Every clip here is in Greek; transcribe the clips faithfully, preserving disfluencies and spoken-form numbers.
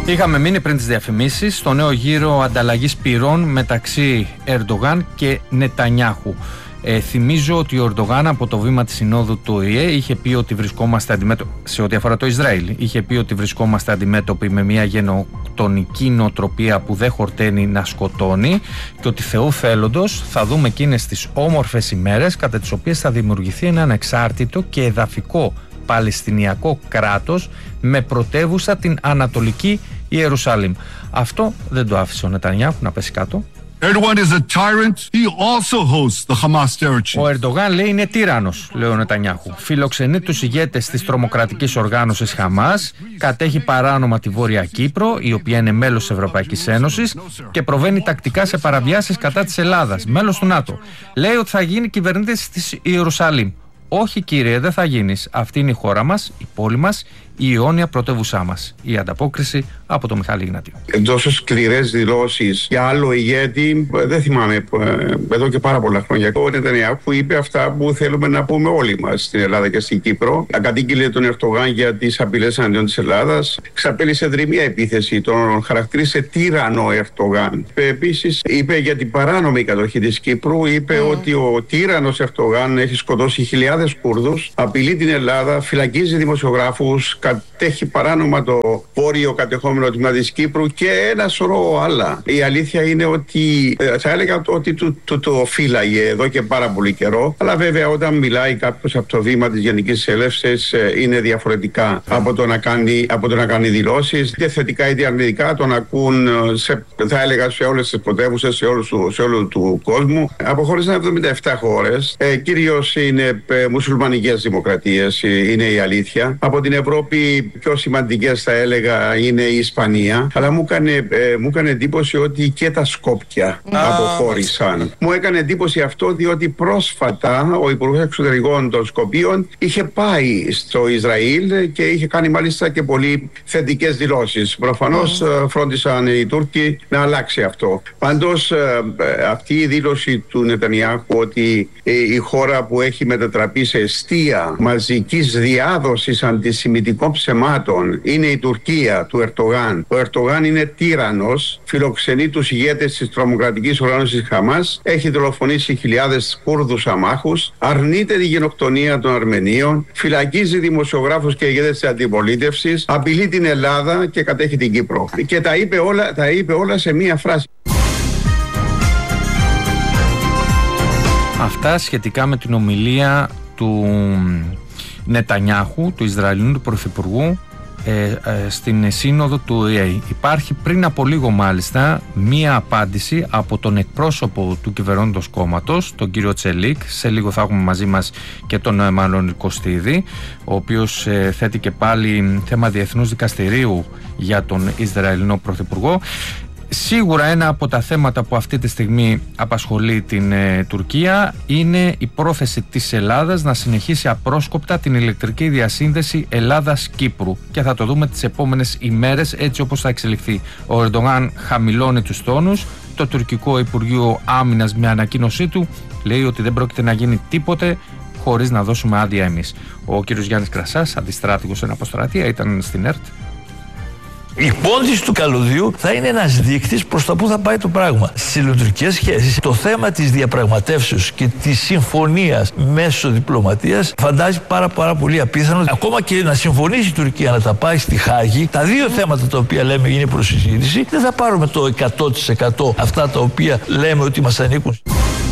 Είχαμε μείνει πριν τις διαφημίσεις στο νέο γύρο ανταλλαγής πυρών μεταξύ Ερντογάν και Νετανιάχου. Ε, θυμίζω ότι ο Ερντογάν από το βήμα της συνόδου του Ο Η Ε είχε πει ότι βρισκόμαστε αντιμέτωποι, σε ό,τι αφορά το Ισραήλ, είχε πει ότι βρισκόμαστε αντιμέτωποι με μια γενοκτονική νοοτροπία που δεν χορταίνει να σκοτώνει και ότι Θεού θέλοντος θα δούμε εκείνες τις όμορφες ημέρες κατά τις οποίες θα δημιουργηθεί ένα ανεξάρτητο και εδαφικό Παλαιστινιακό κράτος με πρωτεύουσα την Ανατολική Ιερουσαλήμ. Αυτό δεν το άφησε ο Νετανιάχου να πέσει κάτω. Is a tyrant. He also hosts the Hamas terror chief. Ο Ερντογάν λέει είναι τύραννος, λέει ο Νετανιάχου. Φιλοξενεί τους ηγέτες της τρομοκρατικής οργάνωσης Χαμάς, κατέχει παράνομα τη Βόρεια Κύπρο, η οποία είναι μέλος της Ευρωπαϊκής Ένωσης και προβαίνει τακτικά σε παραβιάσεις κατά της Ελλάδας, μέλος του ΝΑΤΟ. Λέει ότι θα γίνει κυβερνήτης της Ιερουσαλήμ. Όχι κύριε, δεν θα γίνεις. Αυτή είναι η χώρα μας, η πόλη μας, η αιώνια πρωτεύουσά μας. Η ανταπόκριση από τον Μιχάλη Ιγνατίου. Τόσο σκληρές δηλώσεις για άλλο ηγέτη, δεν θυμάμαι, εδώ και πάρα πολλά χρόνια. Ο Νετανιάχου είπε αυτά που θέλουμε να πούμε όλοι μας στην Ελλάδα και στην Κύπρο. Κατήγγειλε τον Ερντογάν για τις απειλές εναντίον της Ελλάδας. Ξαπέλυσε δρυμία επίθεση, τον χαρακτήρισε τύραννο Ερντογάν. Επίσης είπε για την παράνομη κατοχή της Κύπρου, είπε mm. ότι ο τύραννος Ερντογάν έχει σκοτώσει χιλιάδες Κούρδους, απειλεί την Ελλάδα, φυλακίζει δημοσιογράφους, κατέχει παράνομα το βόρειο κατεχόμενο τμήμα της Κύπρου και ένα σωρό άλλα. Η αλήθεια είναι ότι θα έλεγα ότι του, του, το φύλαγε εδώ και πάρα πολύ καιρό, αλλά βέβαια όταν μιλάει κάποιος από το βήμα της Γενικής Συνέλευσης είναι διαφορετικά από το να κάνει, από το να κάνει δηλώσεις, είτε θετικά είτε αρνητικά, τον ακούν σε, θα έλεγα σε όλες τις πρωτεύουσες, σε, σε όλο του κόσμου. Αποχώρησαν εβδομήντα επτά χώρες, ε, κυρίως είναι ε, μουσουλμανικές δημοκρατίες, ε, είναι η αλήθεια. Από την Ευρώπη πιο σημαντικές θα έλεγα είναι η Ισπανία, αλλά μου έκανε, ε, μου έκανε εντύπωση ότι και τα Σκόπια no. αποχώρησαν. Μου έκανε εντύπωση αυτό διότι πρόσφατα ο Υπουργός Εξωτερικών των Σκοπίων είχε πάει στο Ισραήλ και είχε κάνει μάλιστα και πολύ θετικές δηλώσεις. Προφανώς mm. φρόντισαν οι Τούρκοι να αλλάξει αυτό. Πάντως αυτή η δήλωση του Νετανιάχου ότι η χώρα που έχει μετατραπεί σε εστία μαζικής διάδοσης αντισημιτικών ψεμάτων είναι η Τουρκία του Ερντογάν. Ο Ερντογάν είναι τύραννος, φιλοξενεί τους ηγέτες της τρομοκρατικής οργάνωσης Χαμάς, έχει δολοφονήσει χιλιάδες Κούρδους αμάχους, αρνείται τη γενοκτονία των Αρμενίων, φυλακίζει δημοσιογράφους και ηγέτες της αντιπολίτευσης, απειλεί την Ελλάδα και κατέχει την Κύπρο. Και τα είπε όλα, τα είπε όλα σε μία φράση. Αυτά σχετικά με την ομιλία του Νετανιάχου, του Ισραηλινού Πρωθυπουργού, ε, ε, στην σύνοδο του Ο Η Ε. Υπάρχει πριν από λίγο μάλιστα μία απάντηση από τον εκπρόσωπο του κυβερνώντος κόμματος, τον κύριο Τσελίκ. Σε λίγο θα έχουμε μαζί μας και τον Μανώλη Κωστίδη, ο οποίος ε, θέτει και πάλι θέμα διεθνούς δικαστηρίου για τον Ισραηλινό Πρωθυπουργό. Σίγουρα ένα από τα θέματα που αυτή τη στιγμή απασχολεί την ε, Τουρκία είναι η πρόθεση της Ελλάδας να συνεχίσει απρόσκοπτα την ηλεκτρική διασύνδεση Ελλάδας-Κύπρου και θα το δούμε τις επόμενες ημέρες έτσι όπως θα εξελιχθεί. Ο Ερντογάν χαμηλώνει τους τόνους, το τουρκικό Υπουργείο Άμυνας με ανακοίνωσή του λέει ότι δεν πρόκειται να γίνει τίποτε χωρίς να δώσουμε άδεια εμείς. Ο κύριος Γιάννης Κρασάς, αντιστράτηγος εν αποστρατεία, ήταν στην ΕΡΤ. Η πόντιση του καλωδίου θα είναι ένας δείκτης προς τα που θα πάει το πράγμα. Στις ελληνοτουρκικές σχέσεις, το θέμα της διαπραγματεύσεως και της συμφωνίας μέσω διπλωματίας φαντάζει πάρα πάρα πολύ απίθανο. Ακόμα και να συμφωνήσει η Τουρκία να τα πάει στη Χάγη, τα δύο θέματα τα οποία λέμε είναι προς συζήτηση, δεν θα πάρουμε το εκατό τοις εκατό αυτά τα οποία λέμε ότι μας ανήκουν.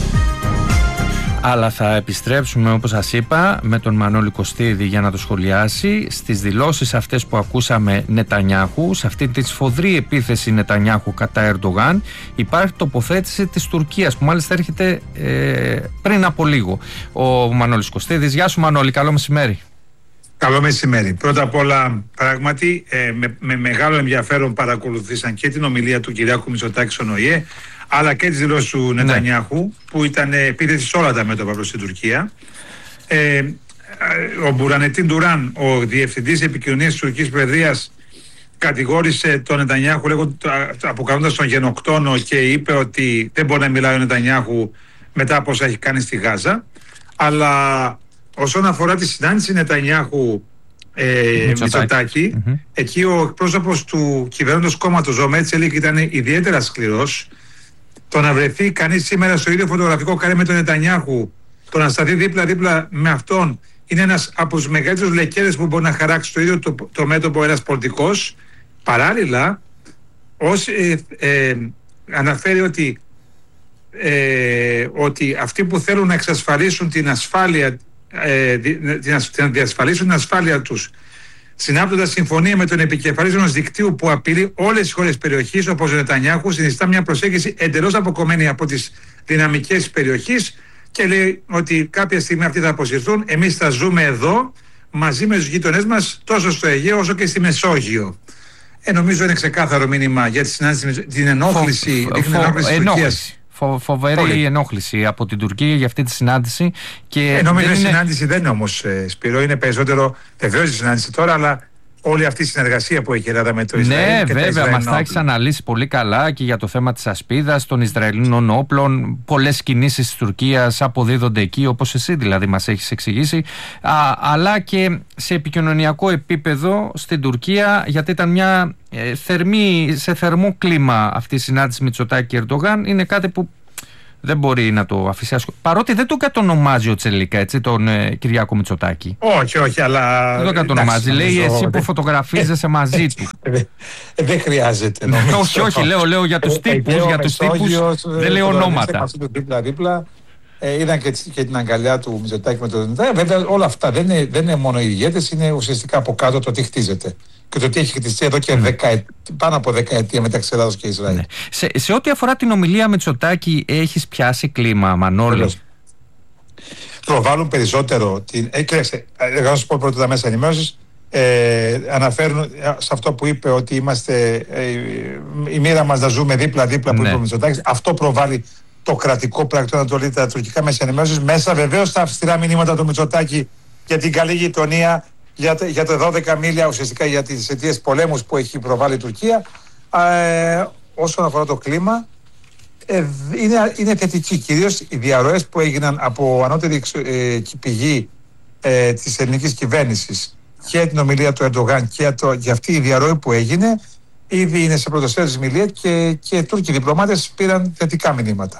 Αλλά θα επιστρέψουμε, όπως σας είπα, με τον Μανώλη Κωστίδη για να το σχολιάσει στις δηλώσεις αυτές που ακούσαμε Νετανιάχου. Σε αυτή τη σφοδρή επίθεση Νετανιάχου κατά Ερντογάν υπάρχει τοποθέτηση της Τουρκίας που μάλιστα έρχεται ε, πριν από λίγο. Ο Μανώλης Κωστίδης. Γεια σου Μανώλη, καλό μεσημέρι. Καλό μεσημέρι. Πρώτα απ' όλα, πράγματι, ε, με, με μεγάλο ενδιαφέρον παρακολουθήσαν και την ομιλία του Κυριάκου Μητσοτάκη στον Ο Η Ε, αλλά και τις δηλώσεις του ναι. Νετανιάχου, που ήταν επίθεση σε όλα τα μέτωπα προς την Τουρκία. Ε, ο Μπουρανετίν Ντουράν, ο διευθυντής επικοινωνίας της τουρκικής παιδείας, κατηγόρησε τον Νετανιάχου αποκαλώντας τον γενοκτόνο και είπε ότι δεν μπορεί να μιλάει ο Νετανιάχου μετά από όσα έχει κάνει στη Γάζα. Αλλά όσον αφορά τη συνάντηση Νετανιάχου ε, Μητσοτάκη. Mm-hmm. Εκεί ο εκπρόσωπος του κυβερνώντος κόμματος, ο Μέτσελικ, ήταν ιδιαίτερα σκληρός. Το να βρεθεί κανείς σήμερα στο ίδιο φωτογραφικό καρέ με τον Νετανιάχου, το να σταθεί δίπλα-δίπλα με αυτόν, είναι ένας από τους μεγαλύτερους λεκέρες που μπορεί να χαράξει το ίδιο το, το μέτωπο ένας πολιτικός. Παράλληλα, ως, ε, ε, αναφέρει ότι, ε, ότι αυτοί που θέλουν να εξασφαλίσουν την ασφάλεια, ε, να διασφαλίσουν την ασφάλεια τους, συνάπτοντας συμφωνία με τον επικεφαλής ενός δικτύου που απειλεί όλες τις χώρες περιοχής, όπως ο Νετανιάχου, συνιστά μια προσέγγιση εντελώς αποκομμένη από τις δυναμικές της περιοχής και λέει ότι κάποια στιγμή αυτοί θα αποσυρθούν. Εμείς θα ζούμε εδώ μαζί με τους γείτονές μας τόσο στο Αιγαίο όσο και στη Μεσόγειο. Ε, νομίζω είναι ξεκάθαρο μήνυμα για τη συνάντηση, την ενόχληση, φο, φο, ενόχληση της Τουρκίας. Φο, φοβερή Πολύ. ενόχληση από την Τουρκία για αυτή τη συνάντηση. Και ε, νομίζω η είναι... συνάντηση δεν είναι όμως, ε, Σπύρο, είναι περισσότερο βεβαίως η συνάντηση τώρα, αλλά όλη αυτή η συνεργασία που έχει η Ελλάδα με το Ισραήλ. Ναι, και βέβαια, μας τα έχει αναλύσει πολύ καλά και για το θέμα της ασπίδας, των Ισραηλινών όπλων. Πολλές κινήσεις της Τουρκίας αποδίδονται εκεί, όπως εσύ δηλαδή μας έχεις εξηγήσει. Α, αλλά και σε επικοινωνιακό επίπεδο στην Τουρκία, γιατί ήταν μια ε, θερμή, σε θερμό κλίμα αυτή η συνάντηση Μητσοτάκη και Ερντογάν. Είναι κάτι που δεν μπορεί να το αφήσει άσχο. Παρότι δεν τον κατονομάζει ο Τσελίκα, έτσι, τον ε, Κυριάκο Μητσοτάκη. Όχι, όχι, αλλά. Δεν τον κατονομάζει. Λέει νομίζω, εσύ που φωτογραφίζεσαι μαζί του. Ε, δεν χρειάζεται. όχι, όχι, λέω, λέω για τους τύπους. Για τους τύπους δεν λέω ονόματα. Δίπλα-δίπλα. Ε, είδαν και, και την αγκαλιά του Μητσοτάκη με τον Νετανιάχου. Βέβαια, όλα αυτά δεν είναι, δεν είναι μόνο οι ηγέτες, είναι ουσιαστικά από κάτω το τι χτίζεται. Και το τι έχει χτιστεί εδώ και mm. δεκα, πάνω από δεκαετία μεταξύ Ελλάδος και Ισραήλ. Ναι. Σε, σε ό,τι αφορά την ομιλία Μητσοτάκη, έχεις πιάσει κλίμα, Μανώλη? Προβάλλουν περισσότερο. Την, ε, κοίταξε, εγώ να σου πω πρώτα τα μέσα ενημέρωσης. Ε, αναφέρουν σε αυτό που είπε ότι είμαστε ε, η μοίρα μας να ζούμε δίπλα-δίπλα που ναι. είπε ο Μητσοτάκης. Αυτό προβάλλει το κρατικό πράκτορα Ανατολή, τα τουρκικά μέσα ενημέρωσης. Μέσα βεβαίως τα αυστηρά μηνύματα του Μητσοτάκη για την καλή γειτονία, για, για τα δώδεκα μίλια ουσιαστικά για τις αιτίες πολέμους που έχει προβάλει η Τουρκία. Ε, όσον αφορά το κλίμα, ε, είναι, είναι θετική. Κυρίως οι διαρροές που έγιναν από ανώτερη ε, πηγή ε, της ελληνικής κυβέρνησης και την ομιλία του Ερντογάν και, το, και αυτή η διαρροή που έγινε, ήδη είναι σε πρωτοσέλιδο της μιλία και, και Τούρκοι διπλωμάτες πήραν θετικά μηνύματα.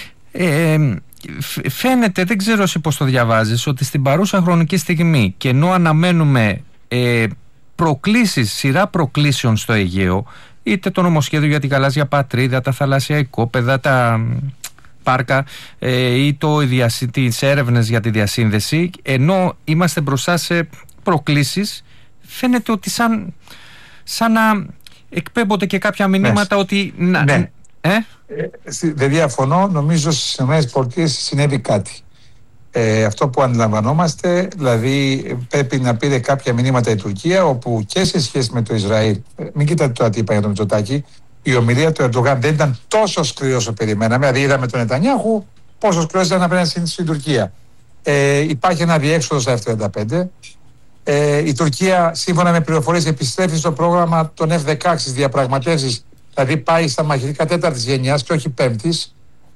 Ε, φαίνεται, δεν ξέρω εσύ πώς το διαβάζεις, ότι στην παρούσα χρονική στιγμή και ενώ αναμένουμε ε, προκλήσεις, σειρά προκλήσεων στο Αιγαίο, είτε το νομοσχέδιο για την γαλάζια πατρίδα, τα θαλάσσια οικόπεδα, τα πάρκα ε, ή το, τις έρευνες για τη διασύνδεση, ενώ είμαστε μπροστά σε προκλήσεις, φαίνεται ότι σαν, σαν να εκπέμπονται και κάποια μηνύματα ναι. ότι... Να, ναι. Ε? Δεν διαφωνώ, νομίζω στις ΗΠΑ συνέβη κάτι. Ε, αυτό που αντιλαμβανόμαστε, δηλαδή πρέπει να πήρε κάποια μηνύματα η Τουρκία, όπου και σε σχέση με το Ισραήλ, μην κοιτάτε τώρα τι είπα για τον Μητσοτάκη, η ομιλία του Ερντογάν δεν ήταν τόσο σκληρή όσο περιμέναμε. Δηλαδή είδαμε τον Νετανιάχου πόσο σκληρός ήταν απέναντι στην Τουρκία. Ε, υπάρχει ένα διέξοδο στα εφ τριάντα πέντε. Ε, η Τουρκία, σύμφωνα με πληροφορίες, επιστρέφει στο πρόγραμμα των εφ δεκαέξι στις διαπραγματεύσεις. Δηλαδή πάει στα μαχητικά τέταρτης γενιάς και όχι πέμπτης,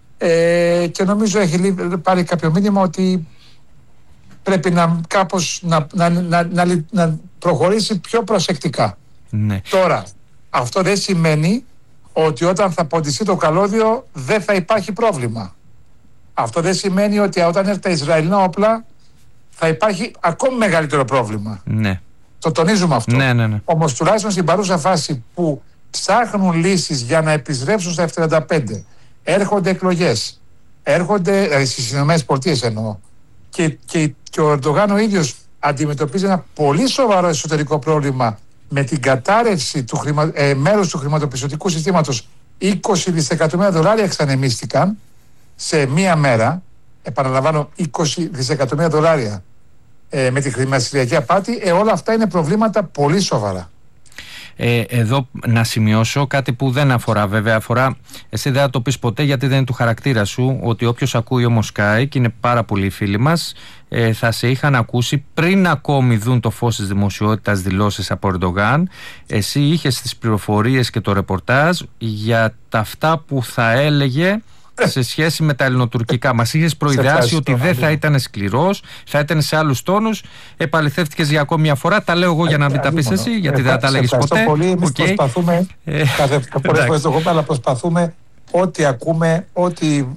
ε, και νομίζω έχει πάρει κάποιο μήνυμα ότι πρέπει να, κάπως, να, να, να, να, να προχωρήσει πιο προσεκτικά. Ναι. Τώρα, αυτό δεν σημαίνει ότι όταν θα ποντιστεί το καλώδιο δεν θα υπάρχει πρόβλημα. Αυτό δεν σημαίνει ότι όταν έρθει τα Ισραηλινά όπλα θα υπάρχει ακόμη μεγαλύτερο πρόβλημα. Ναι. Το τονίζουμε αυτό. Ναι, ναι, ναι. Όμως τουλάχιστον στην παρούσα φάση που ψάχνουν λύσεις για να επιστρέψουν στα εφ τριάντα πέντε, έρχονται εκλογές, έρχονται στις ΗΠΑ εννοώ, και, και, και ο Ερντογάν ο ίδιος αντιμετωπίζει ένα πολύ σοβαρό εσωτερικό πρόβλημα με την κατάρρευση του χρημα, ε, μέρους του χρηματοπιστωτικού συστήματος. είκοσι δισεκατομμύρια δολάρια εξανεμίστηκαν σε μία μέρα, επαναλαμβάνω είκοσι δισεκατομμύρια δολάρια ε, με τη χρηματιστηριακή απάτη. Ε, όλα αυτά είναι προβλήματα πολύ σοβαρά. Ε, εδώ να σημειώσω κάτι που δεν αφορά, βέβαια αφορά, εσύ δεν θα το πεις ποτέ γιατί δεν είναι του χαρακτήρα σου, ότι όποιος ακούει όμως Sky, και είναι πάρα πολλοί φίλοι μας, ε, θα σε είχαν ακούσει πριν ακόμη δουν το φως της δημοσιότητας δηλώσεις από Ερντογάν. Εσύ είχες τις πληροφορίες και το ρεπορτάζ για τα αυτά που θα έλεγε σε σχέση με τα ελληνοτουρκικά. Μας είχες προειδεάσει ότι δεν θα ήταν σκληρός, θα ήταν σε άλλους τόνους. Επαληθεύτηκες για ακόμη μια φορά. Τα λέω εγώ για να μην τα πεις εσύ, γιατί δεν τα λέγεις ποτέ. Πολύ. Εμείς okay. προσπαθούμε, κάθε πολλές φορές το έχουμε, αλλά προσπαθούμε ό,τι ακούμε, ό,τι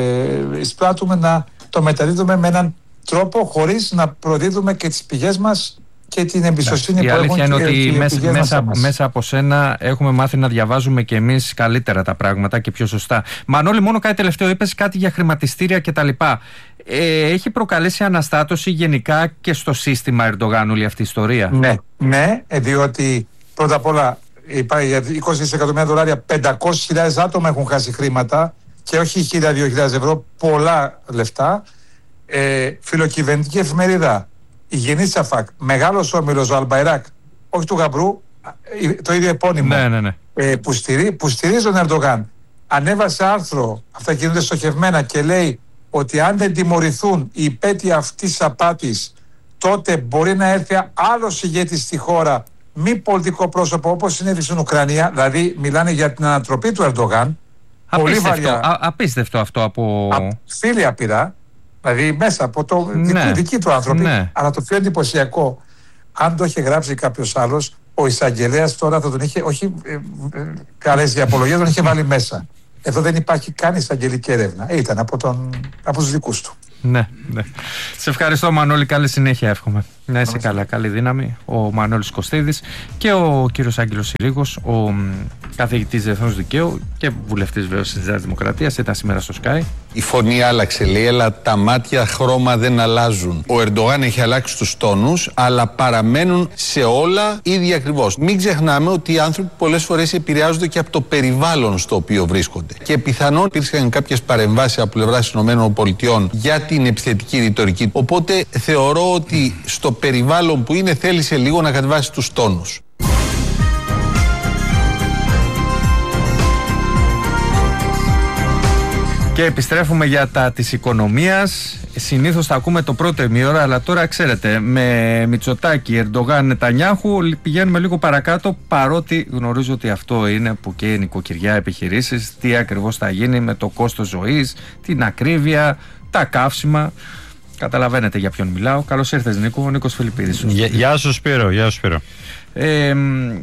ε, εισπράττουμε να το μεταδίδουμε με έναν τρόπο χωρίς να προδίδουμε και τις πηγές μας και την εμπιστοσύνη η που έχουν. Η αλήθεια είναι ότι μέσα, μέσα, μας. μέσα από σένα έχουμε μάθει να διαβάζουμε και εμείς καλύτερα τα πράγματα και πιο σωστά. Μανώλη, μόνο κάτι τελευταίο, είπες κάτι για χρηματιστήρια κτλ. Ε, έχει προκαλέσει αναστάτωση γενικά και στο σύστημα Ερντογάν όλη αυτή η ιστορία? Ναι, ναι, διότι πρώτα απ' όλα για είκοσι δισεκατομμύρια δολάρια πεντακόσιες χιλιάδες άτομα έχουν χάσει χρήματα και όχι χίλια δύο χιλιάδες ευρώ, πολλά λεφτά. Ε, φιλοκυβερνητική εφημερίδα, η Γενή Σαφάκ, μεγάλος όμιλος, ο Αλμπαϊράκ, όχι του Γαμπρού, το ίδιο επώνυμο, ναι, ναι, ναι. Ε, που, στηρί, που στηρίζει τον Ερντογάν, ανέβασε άρθρο, αυτά γίνονται στοχευμένα, και λέει ότι αν δεν τιμωρηθούν οι υπέτειοι αυτής της απάτης, τότε μπορεί να έρθει άλλος ηγέτης στη χώρα, μη πολιτικό πρόσωπο, όπως συνέβη στην Ουκρανία. Δηλαδή μιλάνε για την ανατροπή του Ερντογάν. Πολύ βαριά. Α, απίστευτο αυτό από... Φίλοι απειρά. Δηλαδή μέσα από το ναι, δική του άνθρωποι. Ναι. Αλλά το πιο εντυπωσιακό, αν το είχε γράψει κάποιος άλλος, ο εισαγγελέας τώρα θα τον είχε, όχι ε, ε, καλέσει για απολογία, τον είχε βάλει μέσα. Εδώ δεν υπάρχει καν εισαγγελική έρευνα. Ε, ήταν από, τον, από τους δικούς του. Ναι, ναι. Σε ευχαριστώ, Μανώλη, καλή συνέχεια εύχομαι. Να είσαι καλά, καλή δύναμη. Ο Μανώλης Κωστίδης και ο κύριος Άγγελος Συρίγος, ο καθηγητής διεθνούς δικαίου και βουλευτής βέβαιως της Νέας Δημοκρατίας, ήταν σήμερα στο Sky. Η φωνή άλλαξε, λέει, αλλά τα μάτια χρώμα δεν αλλάζουν. Ο Ερντογάν έχει αλλάξει τους τόνους, αλλά παραμένουν σε όλα ίδια ακριβώς. Μην ξεχνάμε ότι οι άνθρωποι πολλές φορές επηρεάζονται και από το περιβάλλον στο οποίο βρίσκονται. Και πιθανόν υπήρξαν κάποιες παρεμβάσεις από πλευράς των ΗΠΑ για την επιθετική ρητορική. Οπότε θεωρώ ότι στο περιβάλλον που είναι θέλησε λίγο να κατεβάσει τους τόνους. Και επιστρέφουμε για τα της οικονομίας. Συνήθως θα ακούμε το πρώτο ημίωρα, αλλά τώρα ξέρετε, με Μητσοτάκη, Ερντογάν, Νετανιάχου πηγαίνουμε λίγο παρακάτω, παρότι γνωρίζω ότι αυτό είναι που και η νοικοκυριά επιχειρήσεις, τι ακριβώς θα γίνει με το κόστος ζωής, την ακρίβεια, τα καύσιμα. Καταλαβαίνετε για ποιον μιλάω. Καλώς ήρθες, Νίκο. Ο Νίκος Φιλιππίδης. Γεια, γεια σου, Σπύρο. Γεια σου, Σπύρο. Ε,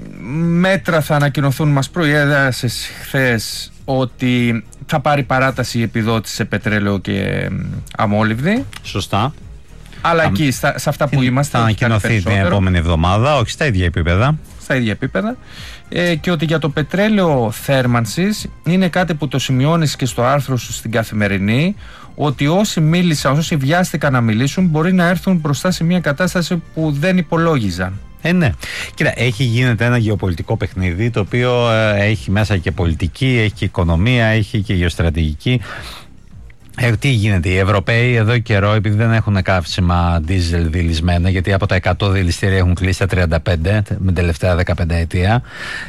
μέτρα θα ανακοινωθούν. Μας προέδρασες χθες ότι θα πάρει παράταση η επιδότηση σε πετρέλαιο και αμόλυβδη. Σωστά. Αλλά Α, εκεί, στα, σε αυτά που είμαστε, θα ανακοινωθεί την επόμενη εβδομάδα, όχι στα ίδια επίπεδα. Στα ίδια επίπεδα. Ε, και ότι για το πετρέλαιο θέρμανσης είναι κάτι που το σημειώνεις και στο άρθρο σου στην Καθημερινή, ότι όσοι μίλησαν, όσοι βιάστηκαν να μιλήσουν, μπορεί να έρθουν μπροστά σε μια κατάσταση που δεν υπολόγιζαν. Ε, ναι. Κοίτα, έχει γίνεται ένα γεωπολιτικό παιχνίδι, το οποίο ε, έχει μέσα και πολιτική, έχει και οικονομία, έχει και γεωστρατηγική. Ε, τι γίνεται, οι Ευρωπαίοι εδώ καιρό, επειδή δεν έχουν καύσιμα ντίζελ δειλισμένα, γιατί από τα εκατό δειλιστήρια έχουν κλείσει τα τριάντα πέντε με την τελευταία δεκαπέντε ετία,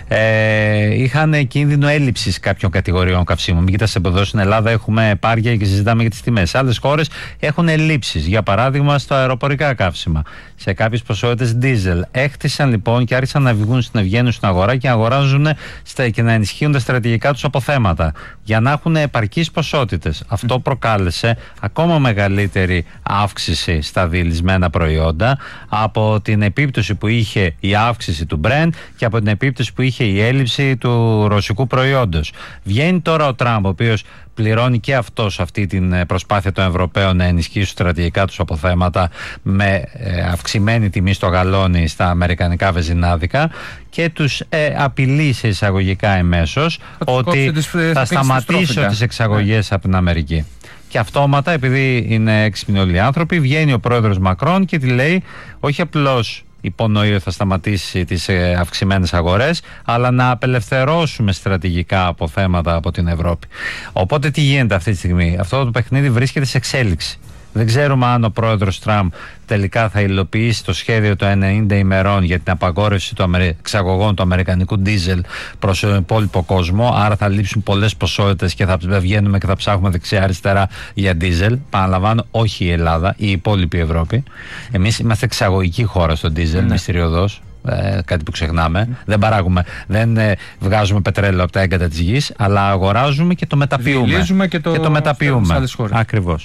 ε, είχαν κίνδυνο έλλειψης κάποιων κατηγοριών καυσίμων. Μην κοιτάς, εδώ στην Ελλάδα έχουμε επάρκεια και συζητάμε για τις τιμές. Σε άλλες χώρες έχουν ελλείψεις. Για παράδειγμα, στο αεροπορικά καύσιμα, σε κάποιες ποσότητες ντίζελ. Έχτισαν λοιπόν και άρχισαν να βγουν, να βγαίνουν στην αγορά και να αγοράζουν στα, και να ενισχύουν τα στρατηγικά τους αποθέματα για να έχουν επαρκείς ποσότητες. Αυτό προκάλεσε ακόμα μεγαλύτερη αύξηση στα δειλισμένα προϊόντα από την επίπτωση που είχε η αύξηση του Brent και από την επίπτωση που είχε η έλλειψη του ρωσικού προϊόντος. Βγαίνει τώρα ο Τραμπ, ο οποίος πληρώνει και αυτός αυτή την προσπάθεια των Ευρωπαίων να ενισχύσουν στρατηγικά τους αποθέματα με αυξημένη τιμή στο γαλόνι στα αμερικανικά βενζινάδικα και τους ε, απειλεί σε εισαγωγικά εμέσως ότι θα σταματήσει τις εξαγωγές yeah. από την Αμερική. Και αυτόματα, επειδή είναι έξυπνοι όλοι οι άνθρωποι, βγαίνει ο πρόεδρος Μακρόν και τη λέει όχι απλώς υπονοεί ότι θα σταματήσει τις αυξημένες αγορές, αλλά να απελευθερώσουμε στρατηγικά αποθέματα από την Ευρώπη. Οπότε τι γίνεται αυτή τη στιγμή? Αυτό το παιχνίδι βρίσκεται σε εξέλιξη. Δεν ξέρουμε αν ο πρόεδρος Τραμπ τελικά θα υλοποιήσει το σχέδιο των ενενήντα ημερών για την απαγόρευση των εξαγωγών του αμερικανικού ντίζελ προς τον υπόλοιπο κόσμο. Άρα θα λείψουν πολλές ποσότητες και θα βγαίνουμε και θα ψάχνουμε δεξιά-αριστερά για ντίζελ. Παραλαμβάνω, όχι η Ελλάδα, η υπόλοιπη Ευρώπη. Εμείς είμαστε εξαγωγική χώρα στο ντίζελ, ναι. μυστηριωδώς. Ε, κάτι που ξεχνάμε. Mm. Δεν παράγουμε, δεν ε, βγάζουμε πετρέλαιο από τα έγκατα της γης, αλλά αγοράζουμε και το μεταποιούμε. Και το, και το μεταποιούμε. Ακριβώς.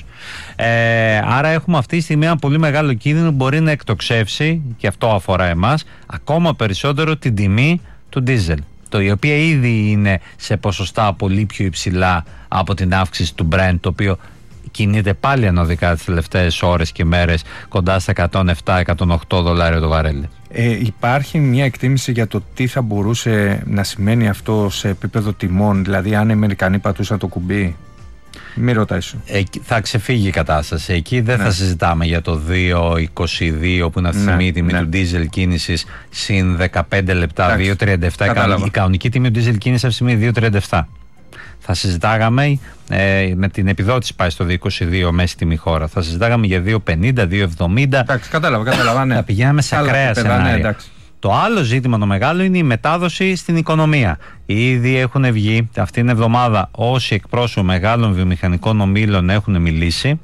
Ε, άρα έχουμε αυτή τη στιγμή ένα πολύ μεγάλο κίνδυνο που μπορεί να εκτοξεύσει, και αυτό αφορά εμάς, ακόμα περισσότερο την τιμή του ντίζελ. Το η οποία ήδη είναι σε ποσοστά πολύ πιο υψηλά από την αύξηση του Brent, το οποίο κινείται πάλι ανωδικά τις τελευταίες ώρες και μέρες κοντά στα εκατόν επτά με εκατόν οκτώ δολάρια το βαρέλι. Ε, υπάρχει μια εκτίμηση για το τι θα μπορούσε να σημαίνει αυτό σε επίπεδο τιμών, δηλαδή αν οι Αμερικανοί πατούσαν το κουμπί? Μη ρωτάει σου. Ε, θα ξεφύγει η κατάσταση. Εκεί δεν ναι. θα συζητάμε για το δύο είκοσι δύο που είναι αυτή τη στιγμή η τιμή ναι. του ντίζελ κίνησης συν δεκαπέντε λεπτά, δύο τριάντα επτά. Η κανονική τιμή του ντίζελ κίνησης αυτή τη στιγμή δύο τριάντα επτά. Θα συζητάγαμε ε, με την επιδότηση πάει στο δύο είκοσι δύο μέση τιμή χώρα. Θα συζητάγαμε για δύο πενήντα, δύο εβδομήντα. Εντάξει, κατάλαβα, κατάλαβα. Ναι. Θα πηγαίναμε σε ακραία σενάρια. Ναι, το άλλο ζήτημα το μεγάλο είναι η μετάδοση στην οικονομία. Ήδη έχουν βγει αυτήν την εβδομάδα όσοι εκπρόσωποι μεγάλων βιομηχανικών ομίλων έχουν μιλήσει.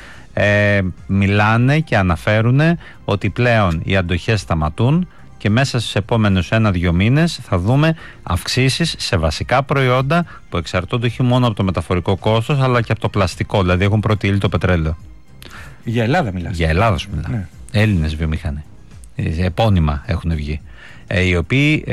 Ε, μιλάνε και αναφέρουν ότι πλέον οι αντοχές σταματούν και μέσα στους επόμενους ένα-δύο μήνες θα δούμε αυξήσεις σε βασικά προϊόντα που εξαρτώνται όχι μόνο από το μεταφορικό κόστος αλλά και από το πλαστικό, δηλαδή έχουν πρώτη ύλη το πετρέλαιο. Για Ελλάδα μιλάς? Για Ελλάδα σου μιλάω. Ναι. Έλληνες βιομηχανοί. Επώνυμα έχουν βγει. Ε, οι οποίοι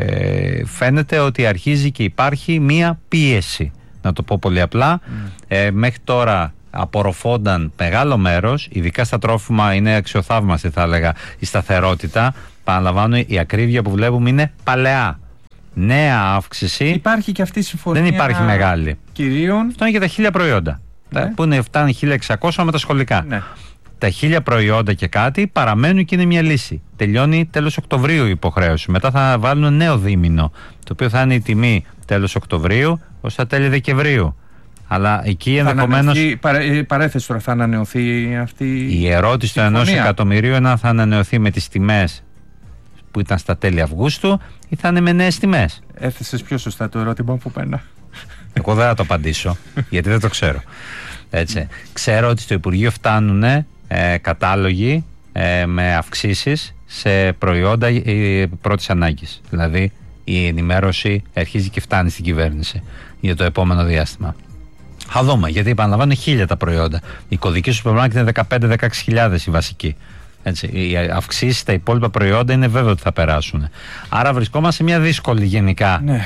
ε, φαίνεται ότι αρχίζει και υπάρχει μία πίεση. Να το πω πολύ απλά. Mm. Ε, μέχρι τώρα απορροφώνταν μεγάλο μέρος, ειδικά στα τρόφιμα είναι αξιοθαύμαστη θα έλεγα η σταθερότητα. Παραλαμβάνω, η ακρίβεια που βλέπουμε είναι παλαιά. Νέα αύξηση. Υπάρχει και αυτή η συμφωνία. Δεν υπάρχει μεγάλη. Κυρίων. Αυτό είναι για τα χίλια προϊόντα. Ναι. Που είναι, φτάνει χίλια εξακόσια με τα σχολικά. Ναι. Τα χίλια προϊόντα και κάτι παραμένουν και είναι μια λύση. Τελειώνει τέλος Οκτωβρίου η υποχρέωση. Μετά θα βάλουν νέο δίμηνο, το οποίο θα είναι η τιμή τέλος Οκτωβρίου ως τα τέλη Δεκεμβρίου. Αλλά εκεί ενδεχομένως. Παρέθεση τώρα, θα ανανεωθεί αυτή η ερώτηση του ενός εκατομμυρίου είναι αν θα ανανεωθεί με τις τιμές που ήταν στα τέλη Αυγούστου ή θα είναι με νέες τιμές. Έθεσες πιο σωστά το ερώτημα που πένα. Εγώ δεν θα το απαντήσω, γιατί δεν το ξέρω. Έτσι. Ξέρω ότι στο Υπουργείο φτάνουν ε, κατάλογοι ε, με αυξήσεις σε προϊόντα ε, πρώτης ανάγκης. Δηλαδή η ενημέρωση αρχίζει και φτάνει στην κυβέρνηση για το επόμενο διάστημα. Θα δούμε, γιατί επαναλαμβάνω χίλια τα προϊόντα. Η κωδική σου σούπερ μάρκετ είναι δεκαπέντε με δεκαέξι χιλιάδες η βασική. Έτσι, οι αυξήσεις στα υπόλοιπα προϊόντα είναι βέβαιο ότι θα περάσουν. Άρα βρισκόμαστε σε μια δύσκολη γενικά ναι.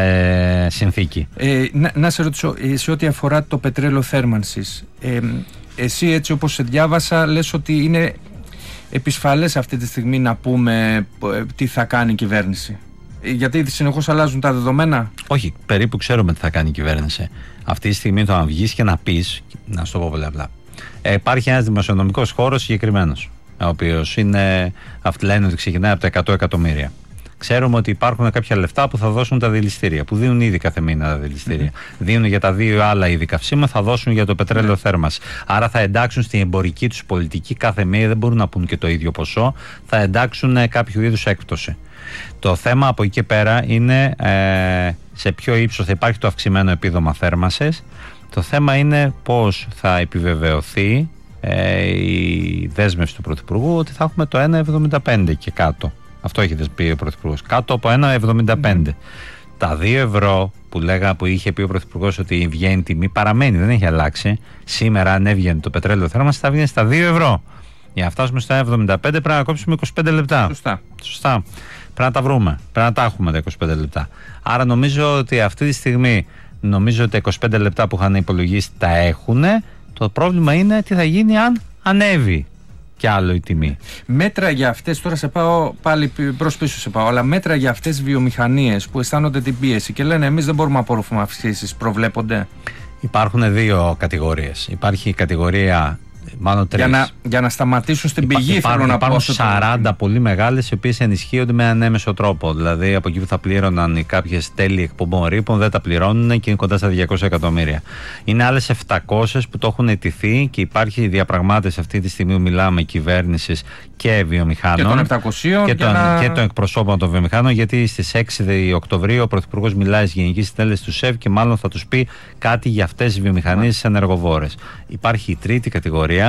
ε, συνθήκη. Ε, να, να σε ρωτήσω, σε ό,τι αφορά το πετρέλαιο θέρμανσης, ε, εσύ έτσι όπως σε διάβασα λες ότι είναι επισφαλές αυτή τη στιγμή να πούμε τι θα κάνει η κυβέρνηση. Γιατί συνεχώς αλλάζουν τα δεδομένα. Όχι, περίπου ξέρουμε τι θα κάνει η κυβέρνηση. Αυτή τη στιγμή το να βγεις και να πεις, να σου το πω πολύ απλά. Ε, υπάρχει ένας δημοσιονομικός χώρος συγκεκριμένος, ο οποίος είναι, αυτοί λένε ότι ξεκινάει από τα εκατό εκατομμύρια. Ξέρουμε ότι υπάρχουν κάποια λεφτά που θα δώσουν τα δηληστήρια, που δίνουν ήδη κάθε μήνα τα δηληστήρια. Mm-hmm. Δίνουν για τα δύο άλλα είδη καυσίμων, θα δώσουν για το πετρέλαιο mm-hmm. θέρμανση. Άρα θα εντάξουν στην εμπορική τους πολιτική κάθε μήνα, δεν μπορούν να πούν και το ίδιο ποσό, θα εντάξουν κάποιο είδους έκπτωση. Το θέμα από εκεί και πέρα είναι ε, σε ποιο ύψος θα υπάρχει το αυξημένο επίδομα θέρμανσης. Το θέμα είναι πώς θα επιβεβαιωθεί ε, η δέσμευση του Πρωθυπουργού ότι θα έχουμε το ένα κόμμα εβδομήντα πέντε και κάτω. Αυτό έχει πει ο Πρωθυπουργός. Κάτω από ένα κόμμα εβδομήντα πέντε. Mm. Τα δύο ευρώ που, λέγα, που είχε πει ο Πρωθυπουργός ότι βγαίνει τιμή παραμένει, δεν έχει αλλάξει. Σήμερα, αν έβγαινε το πετρέλαιο θέρμανση, θα βγαίνει στα δύο ευρώ. Για να φτάσουμε στα ένα κόμμα εβδομήντα πέντε πρέπει να κόψουμε είκοσι πέντε λεπτά. Σωστά. Σωστά. Πρέπει να τα βρούμε. Πρέπει να τα έχουμε τα είκοσι πέντε λεπτά. Άρα νομίζω ότι αυτή τη στιγμή νομίζω ότι τα είκοσι πέντε λεπτά που είχαν υπολογίσει τα έχουν. Το πρόβλημα είναι τι θα γίνει αν ανέβει κι άλλο η τιμή. Μέτρα για αυτές, τώρα σε πάω πάλι προς πίσω σε πάω, αλλά μέτρα για αυτές τις βιομηχανίες που αισθάνονται την πίεση και λένε εμείς δεν μπορούμε να απορροφούμε αυξήσεις, προβλέπονται. Υπάρχουν δύο κατηγορίες. Υπάρχει η κατηγορία. Μάλλον τρεις. Για να, για να σταματήσουν στην Υπά, πηγή υπάρχουν, να υπάρχουν σαράντα το... πολύ μεγάλες οι οποίες ενισχύονται με έναν έμεσο τρόπο. Δηλαδή από εκεί που θα πλήρωναν οι κάποιες τέλη εκπομπών ρήπων δεν τα πληρώνουν και είναι κοντά στα διακόσια εκατομμύρια. Είναι άλλες επτακόσιες που το έχουν αιτηθεί και υπάρχει διαπραγμάτευση αυτή τη στιγμή που μιλάμε κυβέρνησης και βιομηχάνων. Και των επτακοσίων και, και, τον, να... και των εκπροσώπων των βιομηχάνων, γιατί στις έξι Οκτωβρίου ο Πρωθυπουργός μιλάει στη Γενική Συνέλευση του ΣΕΒ και μάλλον θα τους πει κάτι για αυτές τις βιομηχανίες τις ενεργοβόρες. Υπάρχει η τρίτη κατηγορία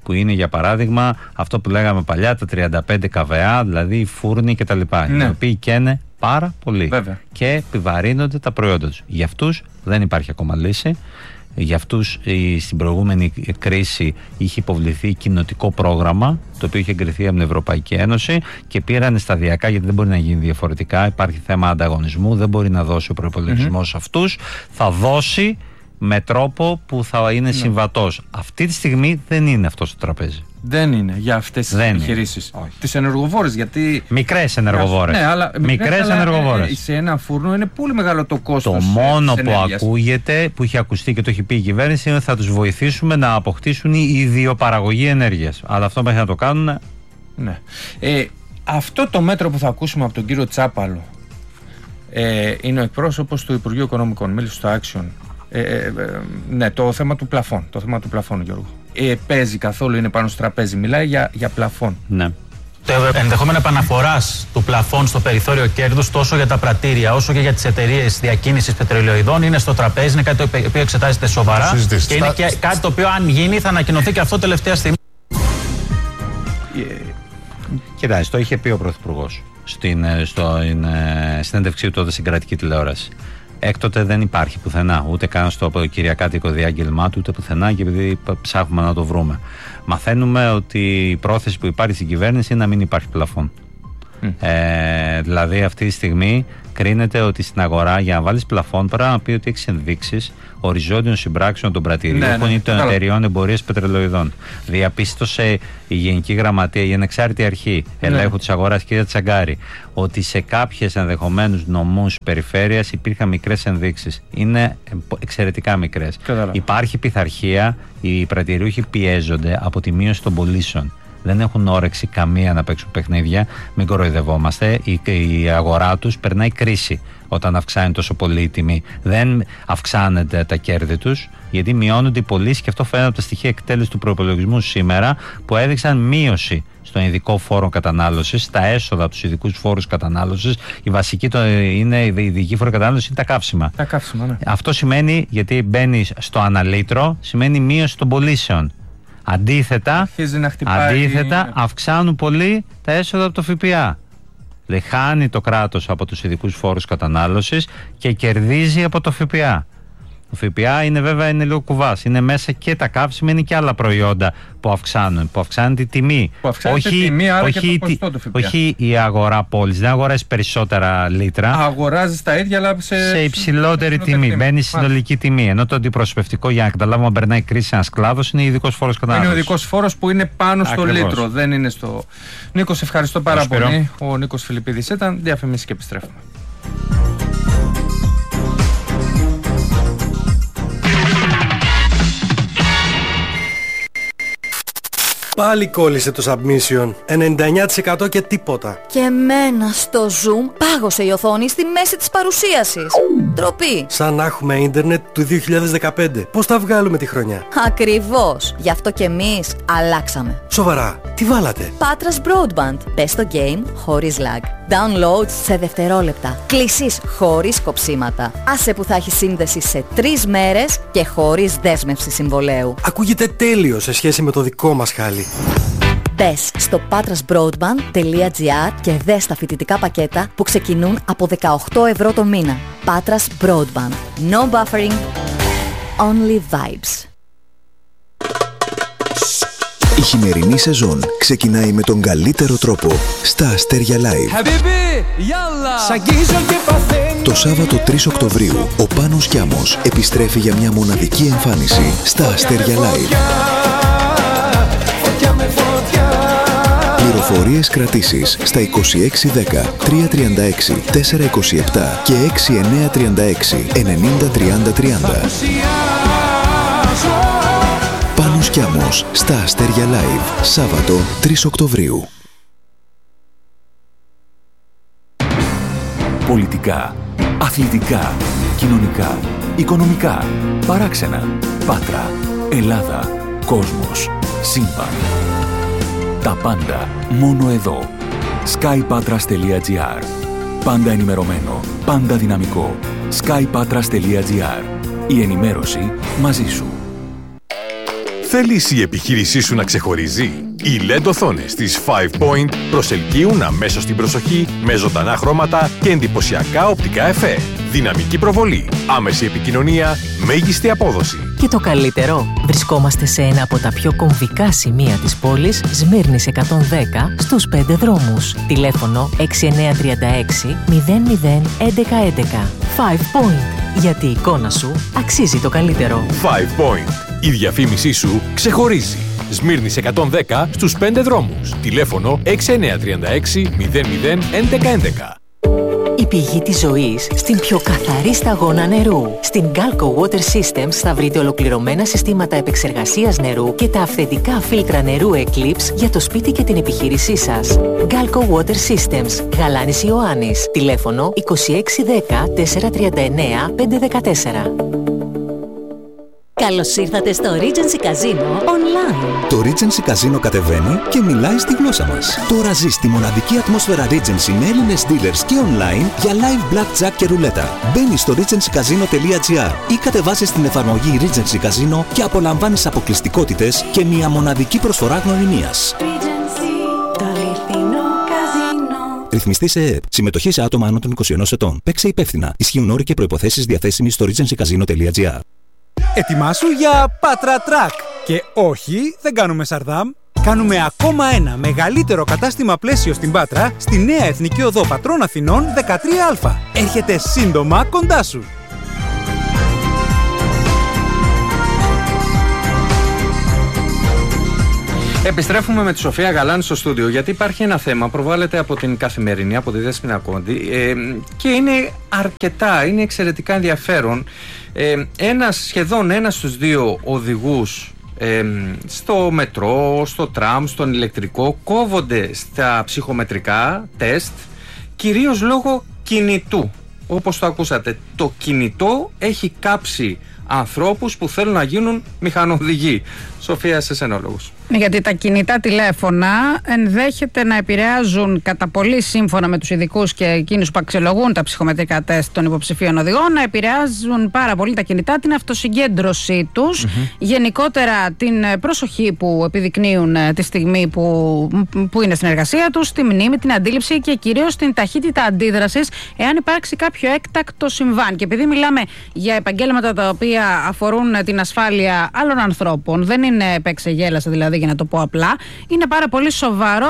που είναι για παράδειγμα αυτό που λέγαμε παλιά, τα τριάντα πέντε καβεά, δηλαδή φούρνοι κτλ. Ναι. Οι οποίοι καίνε πάρα πολύ. Βέβαια. Και επιβαρύνονται τα προϊόντα τους. Για αυτούς δεν υπάρχει ακόμα λύση. Για αυτούς στην προηγούμενη κρίση είχε υποβληθεί κοινοτικό πρόγραμμα, το οποίο είχε εγκριθεί από την Ευρωπαϊκή Ένωση και πήραν σταδιακά, γιατί δεν μπορεί να γίνει διαφορετικά. Υπάρχει θέμα ανταγωνισμού, δεν μπορεί να δώσει ο προϋπολογισμός mm-hmm. αυτούς. Θα δώσει με τρόπο που θα είναι ναι. συμβατός. Αυτή τη στιγμή δεν είναι αυτό στο τραπέζι. Δεν είναι για αυτές τις επιχειρήσεις. Τις ενεργοβόρες, γιατί. Μικρές ενεργοβόρες. Ναι, αλλά μικρές ενεργοβόρες. Σε ένα φούρνο είναι πολύ μεγάλο το κόστος. Το μόνο που ακούγεται, που έχει ακουστεί και το έχει πει η κυβέρνηση, είναι ότι θα τους βοηθήσουμε να αποκτήσουν η ιδιοπαραγωγή ενέργειας. Αλλά αυτό μέχρι να το κάνουν. Ναι. Ε, αυτό το μέτρο που θα ακούσουμε από τον κύριο Τσάπαλο ε, είναι ο εκπρόσωπος του Υπουργείου Οικονομικών. Μίλησε στο Action. Ε, ε, ε, ναι, το θέμα του πλαφών. Το θέμα του πλαφών, Γιώργο. Ε, παίζει καθόλου, είναι πάνω στο τραπέζι. Μιλάει για, για πλαφών. Ναι. Το ενδεχόμενο επαναφοράς του πλαφών στο περιθώριο κέρδους τόσο για τα πρατήρια όσο και για τις εταιρείες διακίνησης πετρελαιοειδών είναι στο τραπέζι. Είναι κάτι το οποίο εξετάζεται σοβαρά. Και είναι και κάτι το οποίο, αν γίνει, θα ανακοινωθεί και αυτό τελευταία στιγμή. Ε, κοιτάξτε, το είχε πει ο Πρωθυπουργός στην, στο, στην συνέντευξή του τότε στην κρατική τηλεόραση. Έκτοτε δεν υπάρχει πουθενά, ούτε καν στο κυριακάτικο διάγγελμά του, ούτε πουθενά, και επειδή ψάχνουμε να το βρούμε. Μαθαίνουμε ότι η πρόθεση που υπάρχει στην κυβέρνηση είναι να μην υπάρχει πλαφόν. Mm. Ε, δηλαδή αυτή τη στιγμή κρίνεται ότι στην αγορά για να βάλεις πλαφόν πρέπει να πει ότι έχεις ενδείξεις οριζόντιων συμπράξεων των πρατηρίων ναι, ναι, ή των εταιριών εμπορίας πετρελαιοειδών. Διαπίστωσε η Γενική Γραμματεία, η Ανεξάρτητη Αρχή ναι. Ελέγχου της Αγοράς, κυρία Τσαγκάρη, ότι σε κάποιες ενδεχομένους νομούς περιφέρειας υπήρχαν μικρές ενδείξεις. Είναι εξαιρετικά μικρές. Υπάρχει πειθαρχία, οι πρατηριούχοι πιέζονται από τη μείωση των πωλήσεων. Δεν έχουν όρεξη καμία να παίξουν παιχνίδια, μην κοροϊδευόμαστε. Η, η αγορά τους περνάει κρίση όταν αυξάνει τόσο πολύ η τιμή. Δεν αυξάνεται τα κέρδη τους, γιατί μειώνονται οι πωλήσεις, και αυτό φαίνεται από τα στοιχεία εκτέλεσης του προϋπολογισμού σήμερα, που έδειξαν μείωση στον ειδικό φόρο κατανάλωσης, στα έσοδα από τους ειδικούς φόρους κατανάλωσης. Η βασική το είναι, η ειδική φόρο κατανάλωση είναι τα καύσιμα. Τα καύσιμα, ναι. Αυτό σημαίνει, γιατί μπαίνει στο αναλύτρο, σημαίνει μείωση των πωλήσεων. Αντίθετα, αντίθετα αυξάνουν πολύ τα έσοδα από το ΦΠΑ. Δεν χάνει το κράτος από τους ειδικούς φόρους κατανάλωσης και κερδίζει από το ΦΠΑ. Το ΦΠΑ είναι βέβαια είναι λίγο κουβάς. Είναι μέσα και τα καύσιμα, είναι και άλλα προϊόντα που αυξάνουν. Που αυξάνουν τη τιμή. Που αυξάνουν τη τιμή, άρα όχι, και το ποσοστό του ΦΠΑ. Όχι η αγορά πόλης. Δεν αγοράζει περισσότερα λίτρα. Αγοράζει τα ίδια, αλλά σε, σε υψηλότερη τιμή. τιμή. Μπαίνει στη συνολική τιμή. Ενώ το αντιπροσωπευτικό, για να καταλάβουμε, αν περνάει κρίση ένας κλάδος, είναι ειδικός φόρος κατανάλωσης. Είναι ο ειδικός φόρος που είναι πάνω στο Ακριβώς. λίτρο. Δεν είναι στο. Νίκο, ευχαριστώ πάρα Ευχαριστώ. πολύ. Ο Νίκος Φιλιππίδης ήταν. Διαφημίσεις και επιστρέφουμε. Πάλι κόλλησε το submission. ενενήντα εννιά τοις εκατό και τίποτα. Και εμένα στο Zoom πάγωσε η οθόνη στη μέση της παρουσίασης. Ντροπή. Σαν να έχουμε ίντερνετ του δύο χιλιάδες δεκαπέντε. Πώς θα βγάλουμε τη χρονιά? Ακριβώς. Γι' αυτό και εμείς αλλάξαμε. Σοβαρά. Τι βάλατε? Patras Broadband. Πες το game χωρίς lag. Downloads σε δευτερόλεπτα. Κλήσεις χωρίς κοψίματα. Άσε που θα έχει σύνδεση σε τρεις μέρες και χωρίς δέσμευση συμβολέου. Ακούγεται τέλειο σε σχέση με το δικό μας χάλι. Μπες στο patrasbroadband τελεία gr και δες τα φοιτητικά πακέτα που ξεκινούν από δεκαοκτώ ευρώ το μήνα. Patras Broadband. No buffering. Only vibes. Η χειμερινή σεζόν ξεκινάει με τον καλύτερο τρόπο στα Αστέρια Live. Το Σάββατο τρεις Οκτωβρίου ο Πάνος Κιάμος επιστρέφει για μια μοναδική εμφάνιση στα Αστέρια Live. Πληροφορίες κρατήσεις στα είκοσι έξι δέκα τριακόσια τριάντα έξι τετρακόσια είκοσι επτά και έξι εννιά τρία έξι ενενήντα τριάντα τριάντα. Πάνος Κιάμος στα Αστέρια Live, Σάββατο τρεις Οκτωβρίου. Πολιτικά, αθλητικά, κοινωνικά, οικονομικά, παράξενα, Πάτρα, Ελλάδα, κόσμος, σύμπαν. Τα πάντα μόνο εδώ. skypatras τελεία gr. Πάντα ενημερωμένο, πάντα δυναμικό. skypatras τελεία gr. Η ενημέρωση μαζί σου. Θέλεις η επιχείρησή σου να ξεχωρίζει? Οι ελ ι ντι οθόνες της Five Point προσελκύουν αμέσως την προσοχή με ζωντανά χρώματα και εντυπωσιακά οπτικά εφέ. Δυναμική προβολή, άμεση επικοινωνία, μέγιστη απόδοση. Και το καλύτερο, βρισκόμαστε σε ένα από τα πιο κομβικά σημεία της πόλης, Σμύρνης εκατόν δέκα, στους πέντε δρόμους. Τηλέφωνο έξι εννιά τρία έξι μηδέν μηδέν έντεκα έντεκα. Five Point. Γιατί η εικόνα σου αξίζει το καλύτερο. Five Point. Η διαφήμισή σου ξεχωρίζει. Σμύρνης εκατόν δέκα στους πέντε δρόμους. Τηλέφωνο έξι εννιά τρία έξι μηδέν μηδέν έντεκα έντεκα. Η πηγή της ζωής στην πιο καθαρή σταγόνα νερού. Στην Galco Water Systems θα βρείτε ολοκληρωμένα συστήματα επεξεργασίας νερού και τα αυθεντικά φίλτρα νερού Eclipse για το σπίτι και την επιχείρησή σας. Galco Water Systems, Γαλάνης Ιωάννης. Τηλέφωνο είκοσι έξι δέκα τετρακόσια τριάντα εννέα πεντακόσια δεκατέσσερα. Καλώς ήρθατε στο Regency Casino Online. Το Regency Casino κατεβαίνει και μιλάει στη γλώσσα μας. Τώρα ζεις τη μοναδική ατμόσφαιρα Regency με Έλληνες dealers και online για live blackjack και ρουλέτα. Μπαίνεις στο regency casino τελεία gr ή κατεβάζεις την εφαρμογή Regency Casino και απολαμβάνεις αποκλειστικότητες και μια μοναδική προσφορά γνωριμίας. Regency, το αληθινό καζίνο. Ρυθμιστή σε ΕΕΠ. Συμμετοχή σε άτομα άνω των είκοσι ενός ετών. Παίξε υπεύθυνα. Ισχύουν όροι και προϋποθέσεις διαθέσιμοι στο regency casino τελεία gr. Ετοιμάσου για Πάτρα Τρακ. Και όχι, δεν κάνουμε Σαρδάμ. Κάνουμε ακόμα ένα μεγαλύτερο κατάστημα πλαίσιο στην Πάτρα, στη νέα Εθνική Οδό Πατρών Αθηνών δεκατρία Α. Έρχεται σύντομα κοντά σου. Επιστρέφουμε με τη Σοφία Γαλάνη στο στούντιο, γιατί υπάρχει ένα θέμα, προβάλλεται από την Καθημερινή, από τη Δέσποινα Κόντι, ε, και είναι αρκετά, είναι εξαιρετικά ενδιαφέρον. Ε, ένας, σχεδόν ένας στους δύο οδηγούς ε, στο μετρό, στο τραμ, στον ηλεκτρικό κόβονται στα ψυχομετρικά τεστ, κυρίως λόγω κινητού. Όπως το ακούσατε, το κινητό έχει κάψει ανθρώπους που θέλουν να γίνουν μηχανοδηγοί. Σοφία, σε σένα ο λόγος. Γιατί τα κινητά τηλέφωνα ενδέχεται να επηρεάζουν κατά πολύ, σύμφωνα με τους ειδικούς και εκείνους που αξιολογούν τα ψυχομετρικά τεστ των υποψηφίων οδηγών, να επηρεάζουν πάρα πολύ τα κινητά την αυτοσυγκέντρωσή τους, mm-hmm. γενικότερα την προσοχή που επιδεικνύουν τη στιγμή που, που είναι στην εργασία τους, τη μνήμη, την αντίληψη και κυρίως την ταχύτητα αντίδρασης εάν υπάρξει κάποιο έκτακτο συμβάν. Και επειδή μιλάμε για επαγγέλματα τα οποία αφορούν την ασφάλεια άλλων ανθρώπων, δεν είναι επεξεγέλασα δηλαδή, για να το πω απλά, είναι πάρα πολύ σοβαρό,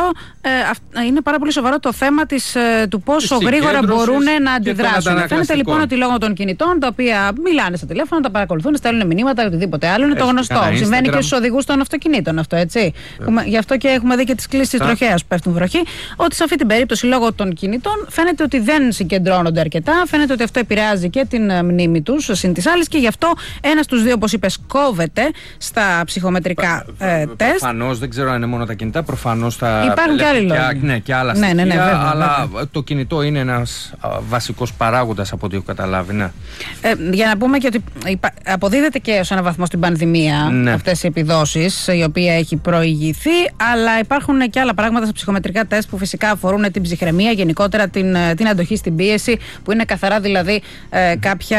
ε, είναι πάρα πολύ σοβαρό το θέμα της, ε, του πόσο γρήγορα μπορούν να αντιδράσουν. Φαίνεται λοιπόν ότι λόγω των κινητών, τα οποία μιλάνε στα τηλέφωνα, τα παρακολουθούν, στέλνουν μηνύματα, οτιδήποτε άλλο, είναι το γνωστό. Συμβαίνει και στους οδηγούς των αυτοκινήτων αυτό, έτσι. Έχουμε, γι' αυτό και έχουμε δει και τις κλήσεις της τροχέας που πέφτουν βροχή, ότι σε αυτή την περίπτωση λόγω των κινητών φαίνεται ότι δεν συγκεντρώνονται αρκετά, φαίνεται ότι αυτό επηρεάζει και την μνήμη τους συν της άλλης, και γι' αυτό ένας στους δύο, όπως είπες, κόβεται στα ψυχομετρικά ε, τεστ. Προφανώς, δεν ξέρω αν είναι μόνο τα κινητά, προφανώς τα υπάρχουν και, άλλοι και, ναι, και άλλα ναι, στοιχεία, ναι, ναι, βέβαια, αλλά βέβαια. Το κινητό είναι ένας α, βασικός παράγοντας από ό,τι έχω καταλάβει. Ναι. Ε, για να πούμε και ότι αποδίδεται και σε έναν βαθμό στην πανδημία, ναι, αυτές οι επιδόσεις, η οποία έχει προηγηθεί, αλλά υπάρχουν και άλλα πράγματα στα ψυχομετρικά τεστ που φυσικά αφορούν την ψυχραιμία, γενικότερα την, την αντοχή στην πίεση, που είναι καθαρά δηλαδή ε, κάποια,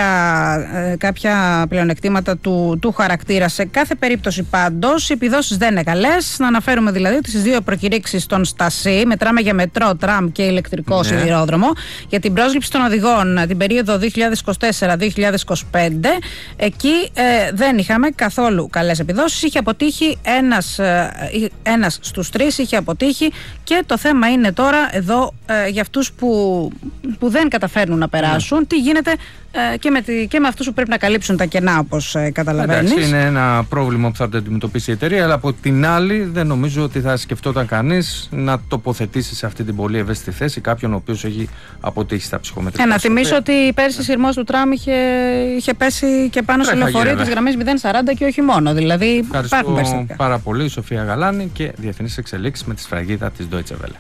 ε, κάποια πλεονεκτήματα του, του χαρακτήρα. Σε κάθε περίπτωση πάντως οι επιδόσεις δεν είναι καλές. Να αναφέρουμε δηλαδή ότι στις δύο προκηρύξεις των Στασί, μετράμε για μετρό, τραμ και ηλεκτρικό, ναι, σιδηρόδρομο, για την πρόσληψη των οδηγών την περίοδο δύο χιλιάδες είκοσι τέσσερα δύο χιλιάδες είκοσι πέντε, εκεί ε, δεν είχαμε καθόλου καλές επιδόσεις. Είχε αποτύχει ένας, ε, ένας στους τρεις, είχε αποτύχει, και το θέμα είναι τώρα εδώ ε, για αυτούς που, που δεν καταφέρνουν να περάσουν, ναι, τι γίνεται ε, και, με τη, και με αυτούς που πρέπει να καλύψουν τα κενά, όπως ε, καταλαβαίνεις. Εντάξει, είναι ένα πρόβλημα που θα το αντιμετωπίσει η εταιρεία, αλλά από την άλλη δεν νομίζω ότι θα σκεφτόταν κανείς να τοποθετήσει σε αυτή την πολύ ευαίσθητη θέση κάποιον ο οποίος έχει αποτύχει στα ψυχομετρικά. Ε, να θυμίσω ότι πέρσι σειρμός του τραμ είχε, είχε πέσει και πάνω σε λεωφορείο της γραμμής μηδέν σαράντα και όχι μόνο. Δηλαδή υπάρχουν περιστατικά. Πάρα πολύ, Σοφία Γαλάνη, και διεθνείς εξελίξεις με τη σφραγίδα της Deutsche Welle.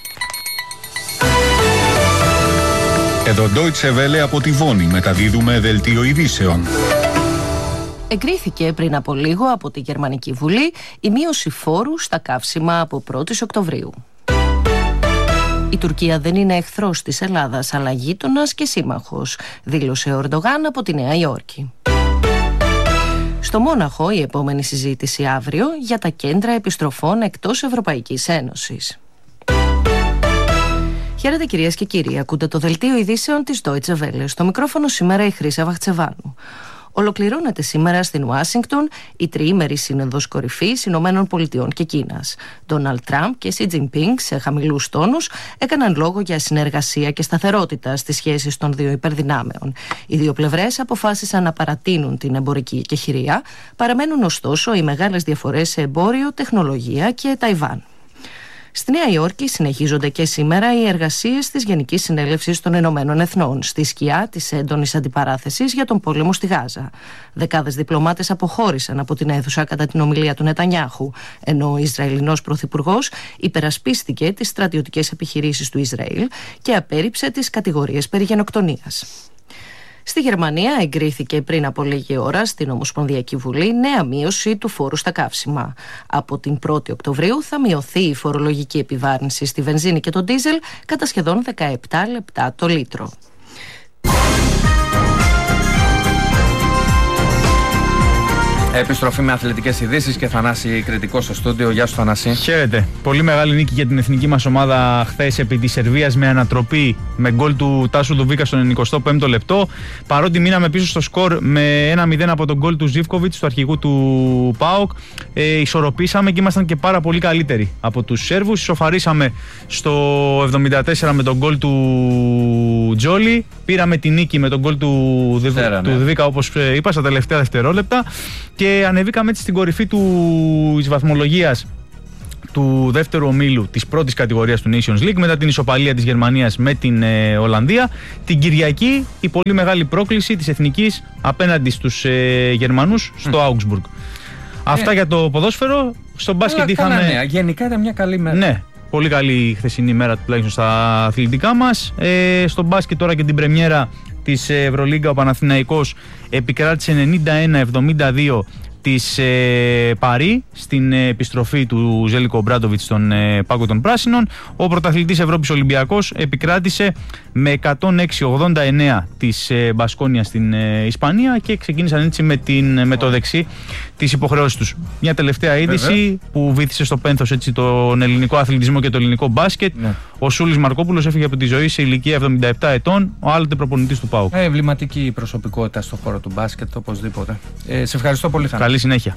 Εδώ Deutsche Welle από τη Βόνη, μεταδίδουμε δελτίο ειδήσεων. Εγκρίθηκε πριν από λίγο από τη Γερμανική Βουλή η μείωση φόρου στα καύσιμα από πρώτη Οκτωβρίου. Η Τουρκία δεν είναι εχθρός της Ελλάδας, αλλά γείτονας και σύμμαχος, δήλωσε ο Ερντογάν από τη Νέα Υόρκη. Στο Μόναχο η επόμενη συζήτηση αύριο για τα κέντρα επιστροφών εκτός Ευρωπαϊκής Ένωσης. Χαίρετε κυρίες και κύριοι, ακούτε το δελτίο ειδήσεων της Deutsche Welle. Στο μικρόφωνο σήμερα η Χρύσα Βαχτσεβάνου. Ολοκληρώνεται σήμερα στην Ουάσιγκτον η τριήμερη σύνοδος κορυφής Ηνωμένων Πολιτειών και Κίνας. Ντόναλντ Τραμπ και Σι Τζινπίνγκ σε χαμηλούς τόνους έκαναν λόγο για συνεργασία και σταθερότητα στις σχέσεις των δύο υπερδυνάμεων. Οι δύο πλευρές αποφάσισαν να παρατείνουν την εμπορική εκεχηρία, παραμένουν ωστόσο οι μεγάλες διαφορές σε εμπόριο, τεχνολογία και Ταϊβάν. Στη Νέα Υόρκη συνεχίζονται και σήμερα οι εργασίες της Γενικής Συνέλευσης των Ηνωμένων Εθνών, στη σκιά της έντονης αντιπαράθεσης για τον πόλεμο στη Γάζα. Δεκάδες διπλωμάτες αποχώρησαν από την αίθουσα κατά την ομιλία του Νετανιάχου, ενώ ο Ισραηλινός Πρωθυπουργός υπερασπίστηκε τις στρατιωτικές επιχειρήσεις του Ισραήλ και απέρριψε τις κατηγορίες περί γενοκτονίας. Στη Γερμανία εγκρίθηκε πριν από λίγη ώρα στην Ομοσπονδιακή Βουλή νέα μείωση του φόρου στα καύσιμα. Από την πρώτη Οκτωβρίου θα μειωθεί η φορολογική επιβάρυνση στη βενζίνη και το ντίζελ κατά σχεδόν δεκαεπτά λεπτά το λίτρο. Επιστροφή με αθλητικές ειδήσεις και Θανάση Κρητικό στο στούντιο. Γεια σου Θανάση. Χαίρετε. Πολύ μεγάλη νίκη για την εθνική μας ομάδα χθες επί της Σερβίας με ανατροπή με γκολ του Τάσου Ντουβίκα στον ενενηκοστό πέμπτο λεπτό. Παρότι μείναμε πίσω στο σκορ με ένα μηδέν από τον γκολ του Ζίβκοβιτς, του αρχηγού του ΠΑΟΚ, ε, ισορροπήσαμε και ήμασταν και πάρα πολύ καλύτεροι από τους Σέρβους. Ισοφαρίσαμε στο εβδομήντα τέσσερα με τον γκολ του Τζόλι. Πήραμε τη νίκη με τον γκολ του Ντουβίκα, όπως είπα, στα τελευταία δευτερόλεπτα. Και ανεβήκαμε έτσι στην κορυφή της βαθμολογίας του δεύτερου ομίλου της πρώτης κατηγορίας του Nations League μετά την ισοπαλία της Γερμανίας με την ε, Ολλανδία. Την Κυριακή η πολύ μεγάλη πρόκληση της εθνικής απέναντι στους ε, Γερμανούς στο Augsburg. Ε, Αυτά για το ποδόσφαιρο. Στο μπάσκετ είχαμε... Νέα. Γενικά ήταν μια καλή μέρα. Ναι, πολύ καλή χθεσινή μέρα τουλάχιστον στα αθλητικά μας. Ε, στο μπάσκετ τώρα και την πρεμιέρα της Ευρωλίγκα, ο Παναθηναϊκός επικράτησε ενενήντα ένα εβδομήντα δύο της ε, Παρί στην ε, επιστροφή του Ζέλικο Μπράντοβιτς στον ε, πάγκο των Πράσινων. Ο πρωταθλητής Ευρώπης Ολυμπιακός επικράτησε με εκατόν έξι ογδόντα εννέα της ε, Μπασκόνια στην ε, Ισπανία και ξεκίνησαν έτσι με, την, με το δεξί τις υποχρεώσεις τους. Μια τελευταία είδηση Βέβαια. που βήθησε στο πένθος έτσι, τον ελληνικό αθλητισμό και το ελληνικό μπάσκετ. Ναι. Ο Σούλης Μαρκόπουλος έφυγε από τη ζωή σε ηλικία εβδομήντα επτά ετών, ο άλλοτε προπονητής του ΠΑΟΚ. Ε, εμβληματική προσωπικότητα στον χώρο του μπάσκετ, οπωσδήποτε. Ε, σε ευχαριστώ πολύ, Θανάση. Καλή συνέχεια.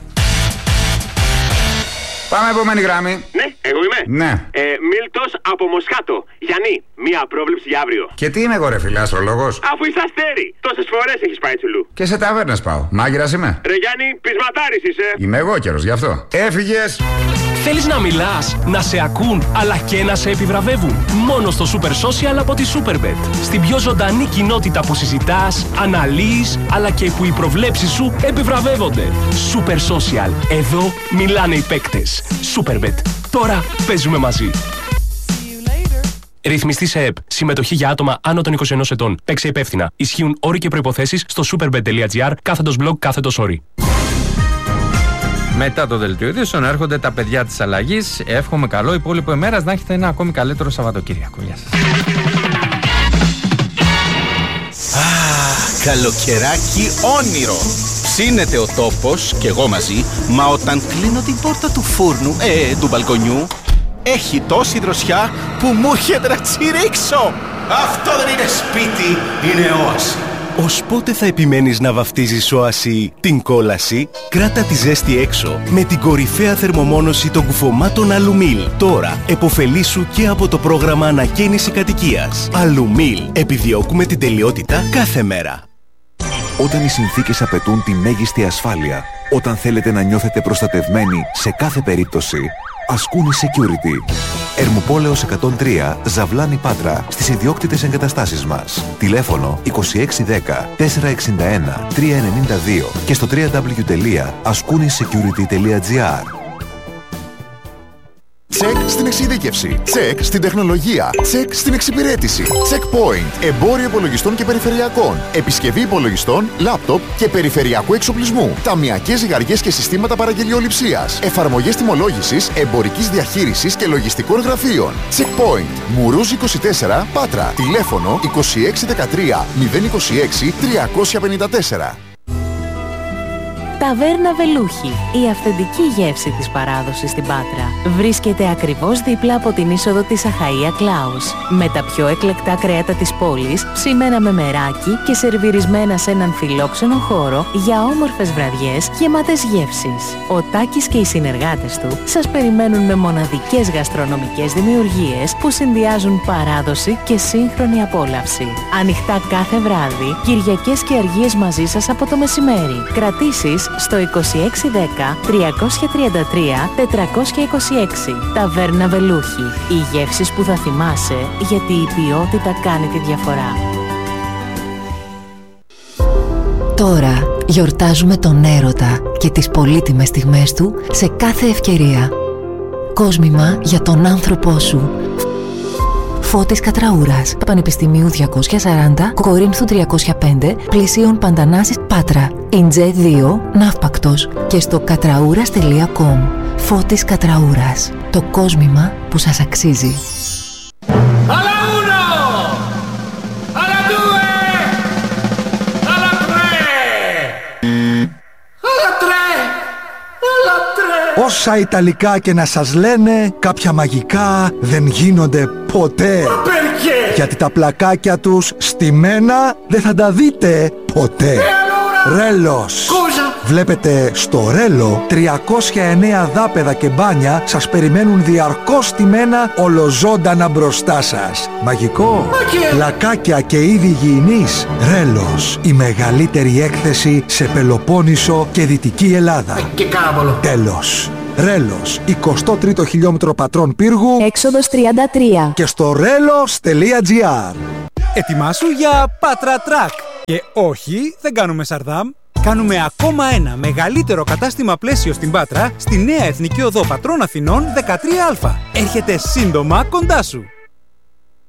Πάμε επόμενη γράμμη. Ναι, εγώ είμαι. Ναι. Ε, Μίλτος από Μοσχάτο. Γιάννη, μία πρόβλεψη για αύριο. Και τι είμαι εγώ, ρε φίλε, αστρολόγος. Αφού είσαι αστέρι, τόσες φορές έχεις πάει τσουλού. Και σε ταβέρνες πάω. Μάγειρας είμαι. Ρε Γιάννη, πεισματάρης είσαι. Είμαι εγώ καιρος, γι' αυτό. Έφυγες. Θέλεις να μιλάς, να σε ακούν, αλλά και να σε επιβραβεύουν. Μόνο στο Super Social από τη Superbet. Στην πιο ζωντανή κοινότητα που συζητάς, αναλύεις, αλλά και που οι προβλέψεις σου επιβραβεύονται. Super Social. Εδώ μιλάνε οι παίκτες. Superbet. Τώρα παίζουμε μαζί. Ρυθμιστή σε ΕΠ. Συμμετοχή για άτομα άνω των είκοσι ενός ετών. Παίξε υπεύθυνα. Ισχύουν όροι και προϋποθέσεις στο superbet.gr κάθετος blog κάθετος όροι. Μετά το δελτίο ειδήσεων έρχονται τα παιδιά της αλλαγής. Εύχομαι καλό υπόλοιπο ημέρας να έχετε ένα ακόμη καλύτερο Σαββατοκύριακο. Γεια σας. Ah, καλοκαιράκι όνειρο. Ψήνεται ο τόπος και εγώ μαζί, μα όταν κλείνω την πόρτα του φούρνου, ε, του μπαλκονιού, έχει τόση δροσιά που μου έρχεται να τσιρίξω. Αυτό δεν είναι σπίτι, είναι όαση. Ως πότε θα επιμένεις να βαφτίζεις όαση την κόλαση? Κράτα τη ζέστη έξω με την κορυφαία θερμομόνωση των κουφωμάτων Αλουμίλ. Τώρα εποφελήσου και από το πρόγραμμα ανακαίνιση κατοικίας. Αλουμίλ. Επιδιώκουμε την τελειότητα κάθε μέρα. Όταν οι συνθήκες απαιτούν τη μέγιστη ασφάλεια, όταν θέλετε να νιώθετε προστατευμένοι σε κάθε περίπτωση, Ασκούνη Security. Ερμοπόλεως εκατόν τρία, Ζαβλάνη Πάτρα, στις ιδιόκτητες εγκαταστάσεις μας. Τηλέφωνο είκοσι έξι δέκα τετρακόσια εξήντα ένα τριακόσια ενενήντα δύο και στο double-u double-u double-u τελεία ασκούνη security τελεία gr. Τσεκ στην εξειδίκευση. Τσεκ στην τεχνολογία. Τσεκ στην εξυπηρέτηση. Checkpoint. Εμπόριο υπολογιστών και περιφερειακών. Επισκευή υπολογιστών, λάπτοπ και περιφερειακού εξοπλισμού. Ταμειακές ζυγαριές και συστήματα παραγγελιοληψίας. Εφαρμογές τιμολόγησης, εμπορικής διαχείρισης και λογιστικών γραφείων. Checkpoint. Μουρούζ είκοσι τέσσερα, Πάτρα. Τηλέφωνο είκοσι έξι δεκατρία μηδέν είκοσι έξι τριακόσια πενήντα τέσσερα. Ταβέρνα Βελούχη, η αυθεντική γεύση της παράδοσης στην Πάτρα. Βρίσκεται ακριβώς δίπλα από την είσοδο της Αχαΐα Κλάους. Με τα πιο εκλεκτά κρέατα της πόλης, ψημένα με μεράκι και σερβιρισμένα σε έναν φιλόξενο χώρο για όμορφες βραδιές γεμάτες γεύσεις. Ο Τάκης και οι συνεργάτες του σας περιμένουν με μοναδικές γαστρονομικές δημιουργίες που συνδυάζουν παράδοση και σύγχρονη απόλαυση. Ανοιχτά κάθε βράδυ, Κυριακές και αργίες μαζί σας από το μεσημέρι. Κρατήσεις στο είκοσι έξι δέκα τριακόσια τριάντα τρία τετρακόσια είκοσι έξι. Ταβέρνα Βελούχη. Οι γεύσεις που θα θυμάσαι, γιατί η ποιότητα κάνει τη διαφορά. Τώρα γιορτάζουμε τον έρωτα και τις πολύτιμες στιγμές του σε κάθε ευκαιρία. Κόσμημα για τον άνθρωπό σου. Φώτης Κατραούρας, Πανεπιστημίου διακόσια σαράντα, Κορίνθου τριακόσια πέντε, Πλησίων Παντανάσης, Πάτρα. Ιντζέ δύο, Ναύπακτος και στο κατραούρας τελεία κομ. Φώτης Κατραούρας. Το κόσμημα που σας αξίζει. Όσα Ιταλικά και να σας λένε, κάποια μαγικά δεν γίνονται ποτέ. Γιατί τα πλακάκια τους στημένα δεν θα τα δείτε ποτέ. Ρέλος. Βλέπετε στο Ρέλο τριακόσια εννέα δάπεδα και μπάνια σας περιμένουν διαρκώς στημένα ολοζώντανα μπροστά σας. Μαγικό. Πλακάκια και είδη υγιεινής. Ρέλος. Η μεγαλύτερη έκθεση σε Πελοπόννησο και Δυτική Ελλάδα. Και κάμπολο. Τέλος. Ρέλος, εικοστό τρίτο χιλιόμετρο Πατρών Πύργου, έξοδος τριάντα τρία και στο ρέλος τελεία τζι άρ. Ετοιμάσου για Πάτρα Τρακ. Και όχι, δεν κάνουμε Σαρδάμ. Κάνουμε ακόμα ένα μεγαλύτερο κατάστημα πλαίσιο στην Πάτρα, στη νέα Εθνική Οδό Πατρών Αθηνών δεκατρία Α. Έρχεται σύντομα κοντά σου.